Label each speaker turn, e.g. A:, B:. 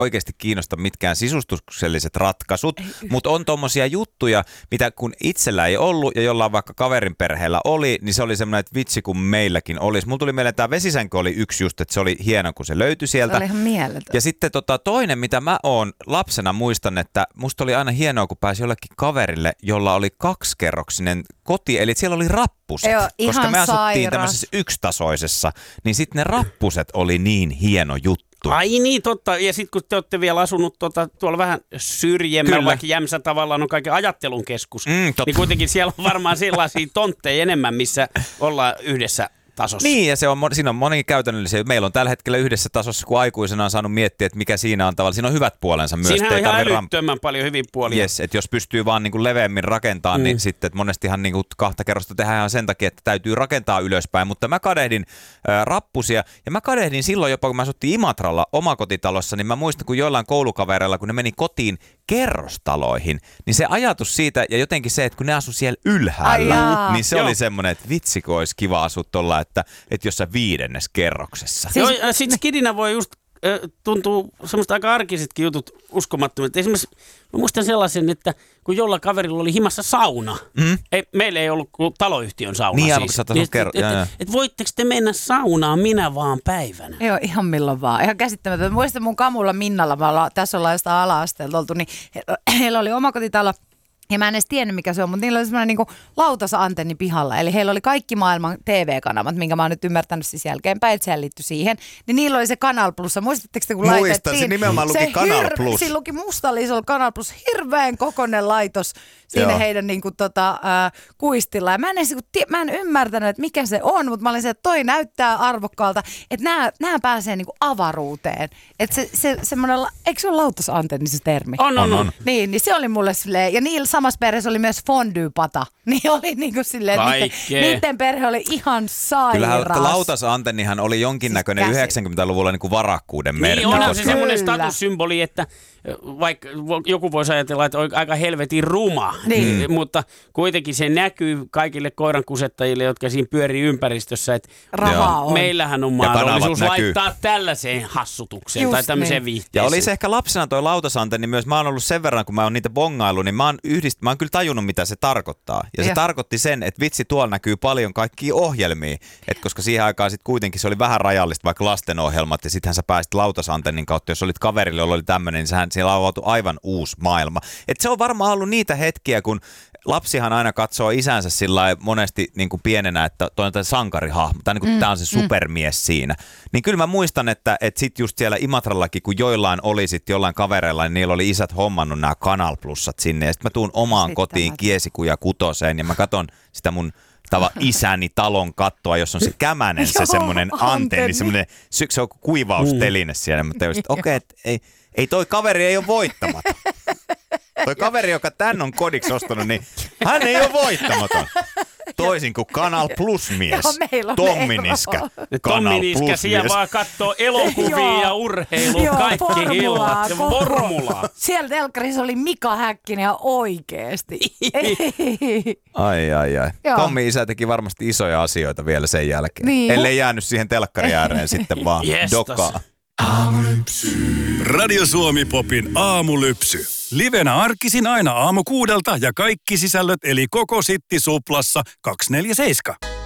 A: oikeasti kiinnosta mitkään sisustukselliset ratkaisut, mutta on tommosia juttuja, mitä kun itsellä ei ollut ja jollain vaikka kaverin perheellä oli, niin se oli semmoinen, että vitsi kun meilläkin olisi. Mulla tuli mieleen, tämä vesisänky oli yksi just, että se oli hieno, kun se löytyi sieltä.
B: Se oli ihan mieletön.
A: Ja sitten toinen, mitä mä oon lapsena muistan, että musta oli aina hienoa, kun pääsi jollekin kaverille, jolla oli 2-kerroksinen koti, eli siellä oli rappuset.
B: Joo,
A: koska me asuttiin
B: sairas.
A: tämmöisessä yksitasoisessa, niin sitten ne rappuset oli niin hieno juttu.
C: Ai niin, totta. Ja sitten kun te olette vielä asunut tuolla vähän syrjemmällä, vaikka Jämsä tavallaan on kaiken ajattelun keskus, niin kuitenkin siellä on varmaan sellaisia tontteja enemmän, missä ollaan yhdessä tasossa.
A: Niin, ja siinä on moni käytännöllisiä. Meillä on tällä hetkellä yhdessä tasossa, kun aikuisena on saanut miettiä, että mikä siinä on tavallaan. Siinä on hyvät puolensa myös.
C: Siinähän on ihan älyttömän paljon hyviä puolia.
A: Yes, että jos pystyy vaan niin kuin leveämmin rakentamaan, niin sitten että monestihan niin kuin 2 kerrosta tehdään ihan sen takia, että täytyy rakentaa ylöspäin. Mutta mä kadehdin rappusia, ja mä kadehdin silloin jopa, kun mä asuttiin Imatralla omakotitalossa, niin mä muistan, kun joillain koulukavereilla, kun ne meni kotiin kerrostaloihin, niin se ajatus siitä, ja jotenkin se, että kun ne asu siellä ylhäällä, niin se oli semmoinen, että vitsi, kun olisi kiva asua tuolla, että jossain 5. kerroksessa.
C: Joo, sitten skidinä voi just tuntuu semmoista aika arkisetkin jutut uskomattomia. Esimerkiksi mä muistan sellaisen, että kun jollain kaverilla oli himassa sauna, meillä ei ollut kuin taloyhtiön sauna
A: niin,
C: siis. Että voitteko te mennä saunaan minä vaan päivänä?
B: Joo, ihan milloin vaan. Ihan käsittämätöntä. Muistan mun kamulla Minnalla, tässä ollaan jostain ala-asteelta oltu, niin heillä oli omakotitalo. Ja mä en edes tiennyt, mikä se on, mutta niillä oli semmoinen niin lautasantenni pihalla. Eli heillä oli kaikki maailman TV-kanavat, minkä mä oon nyt ymmärtänyt siis jälkeenpäin, että sehän liittyi siihen. Niin niillä oli se Canal Plus. Muistatteko te, kun laitettiin?
A: Muistan, se nimenomaan luki Canal Plus.
B: Siinä luki mustalla isolla Canal Plus, hirveän kokoinen laitos siinä heidän niin kuin, kuistilla. Ja mä en ymmärtänyt, että mikä se on, mutta mä olin se, että toi näyttää arvokkaalta, että nämä pääsee niin kuin avaruuteen. Että se semmoinen, eikö se ole lautasantenni se termi?
C: On.
B: Niin se oli mulle silleen, ja niillä samassa perheessä oli myös fondue-pata. Niin oli niin kuin silleen, niiden perhe oli ihan sairaas.
A: Kyllähän lautasantennihan oli jonkinnäköinen 90-luvulla niin kuin varakkuuden merkki.
C: Niin onhan se semmoinen statussymboli, että vaikka joku voisi ajatella, että on aika helvetin ruma, mutta kuitenkin se näkyy kaikille koirankusettajille, jotka siinä pyörii ympäristössä, että meillähän on mahdollisuus laittaa tällaiseen hassutukseen tai tämmöiseen viihteeseen.
A: Ja olisi ehkä lapsena toi lautasantenni myös, mä oon ollut sen verran, kun mä oon niitä bongailu, niin mä oon kyllä tajunnut, mitä se tarkoittaa. Ja se tarkoitti sen, että vitsi, tuolla näkyy paljon kaikkia ohjelmia, että koska siihen aikaan sitten kuitenkin se oli vähän rajallista, vaikka lastenohjelmat, ja sittenhän sä pääsit lautasantennin kautta, jos olit kaverille, jolla oli tämmöinen, niin siellä avautui aivan uusi maailma. Et se on varmaan ollut niitä hetkiä, kun lapsihan aina katsoo isänsä sillä monesti niin kuin pienenä, että toi on sankarihahmo, tai niin kuin tää on se supermies siinä. Niin kyllä mä muistan, että sit just siellä Imatrallakin, kun joillain oli sit jollain kavereilla, niin niillä oli isät hommannut nämä Canal Plusat sinne, ja sitten mä tuun omaan kotiin Kiesikuja kutoseen, ja mä katon sitä mun isäni talon kattoa, jos on se kämänen, se semmoinen antenni, semmoinen se on kuivausteline siellä. Mä tajusin, että okei, ei toi kaveri ei ole voittamaton. Toi kaveri, joka tän on kodiksi ostanut, niin hän ei ole voittamaton. Toisin kuin Canal Plus-mies, Tommi Niska.
C: Tommi Niska, siellä vaan katsoo elokuvia ja urheilua, kaikki illat ja formulaa.
B: Siellä telkkarissa oli Mika Häkkinen ja oikeesti.
A: Ai. Tommi isä teki varmasti isoja asioita vielä sen jälkeen. Niin. Ellei jäänyt siihen telkkari ääreen sitten vaan dokaa.
D: Radio Suomi Popin aamulypsy. Livenä arkisin aina aamu 6 ja kaikki sisällöt eli koko Sitti Suplassa 247.